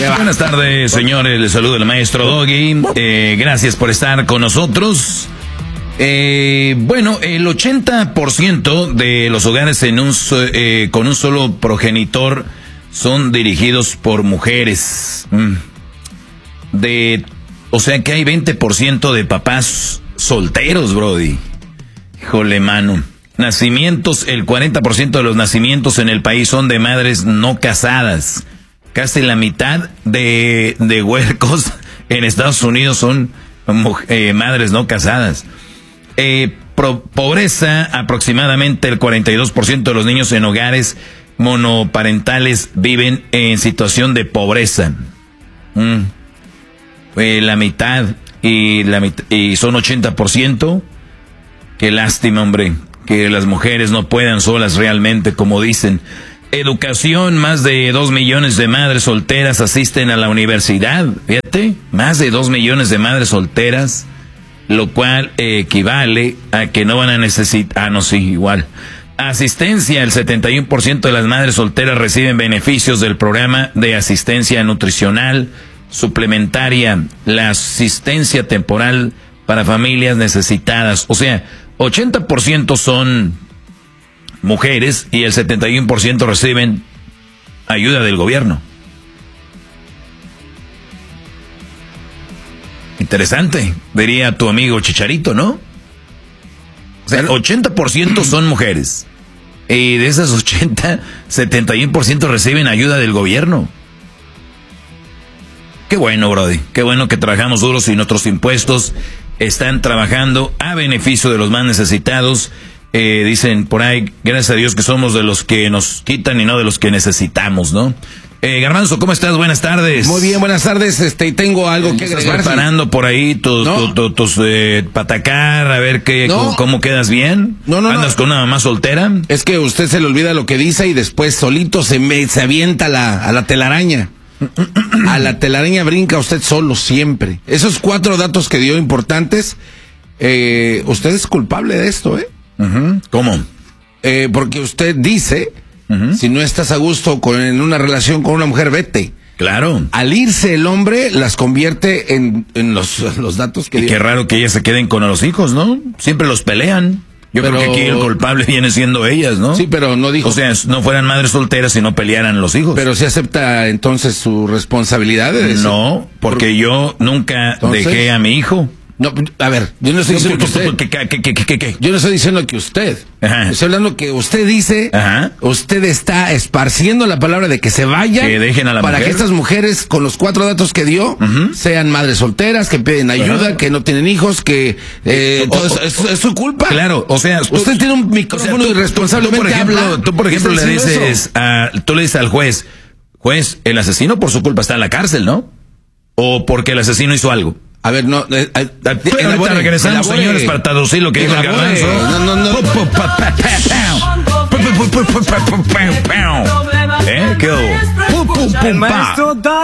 Buenas tardes, señores. Les saluda el maestro Doggy. Gracias por estar con nosotros. Bueno, el 80% de los hogares con un solo progenitor son dirigidos por mujeres. O sea que hay 20% de papás solteros, brody. Híjole, mano. Nacimientos, el 40% de los nacimientos en el país son de madres no casadas. Casi la mitad de huercos en Estados Unidos son madres no casadas. Pobreza, aproximadamente el 42% de los niños en hogares monoparentales viven en situación de pobreza. La mitad y son 80%. Qué lástima, hombre, que las mujeres no puedan solas realmente, como dicen. Educación, más de 2 millones de madres solteras asisten a la universidad. Fíjate, más de 2 millones de madres solteras, lo cual equivale a que no van a necesitar... no, sí, igual. Asistencia, el 71% de las madres solteras reciben beneficios del programa de asistencia nutricional suplementaria, la asistencia temporal para familias necesitadas. O sea, 80% son mujeres y el 71% reciben ayuda del gobierno. Interesante, diría tu amigo Chicharito, ¿no? O sea, 80% son mujeres. Y de esas 80, 71% reciben ayuda del gobierno. Qué bueno, brody. Qué bueno que trabajamos duros y nuestros impuestos están trabajando a beneficio de los más necesitados. Dicen por ahí, gracias a Dios que somos de los que nos quitan y no de los que necesitamos, ¿no? Garbanzo, ¿cómo estás? Buenas tardes. Muy bien, buenas tardes. Tengo algo que agregar. ¿Estás preparando por ahí tus patacar? A ver cómo quedas bien. No. ¿Andas con una mamá soltera? Es que usted se le olvida lo que dice y después solito se avienta a la telaraña. A la telaraña brinca usted solo siempre. Esos 4 datos que dio importantes, usted es culpable de esto, ¿eh? ¿Cómo? Porque usted dice, si no estás a gusto en una relación con una mujer, vete. Claro. Al irse el hombre, las convierte en los datos que dio. Y qué raro que ellas se queden con los hijos, ¿no? Siempre los pelean. Yo creo que aquí el culpable viene siendo ellas, ¿no? Sí, pero no dijo... O sea, no fueran madres solteras y no pelearan los hijos. Pero sí acepta entonces su responsabilidad de eso. No, porque yo nunca dejé a mi hijo. No, a ver, yo no estoy diciendo que usted... ¿Qué? Yo no estoy diciendo que usted. Ajá. Estoy hablando que usted dice... Ajá. Usted está esparciendo la palabra de que se vayan... Que dejen a la para mujer. Que estas mujeres, con los 4 datos que dio, sean madres solteras, que piden ayuda, que no tienen hijos, que... todo eso es su culpa. Claro, o sea... Usted tiene un micrófono irresponsablemente Tú, por ejemplo, le dices al juez, el asesino por su culpa está en la cárcel, ¿no? O porque el asesino hizo algo. A ver, no... Ahorita regresamos, señores, para traducir lo que dijo el Garbanzo. No. ¿Qué hubo?